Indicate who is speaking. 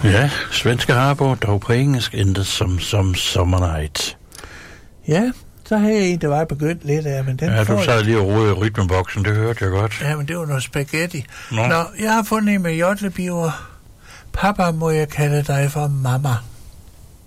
Speaker 1: Ja, svenske Harbo, dog på engelsk, endte som Summer Night.
Speaker 2: Ja, så havde jeg en, der var begyndt lidt af, men den...
Speaker 1: Ja, du sad lige og rodede i rytmeboksen, det hørte jeg godt.
Speaker 2: Ja, men det var noget spaghetti. Nå, jeg har fundet en med jodlebiver. Papa, må jeg kalde dig for mamma?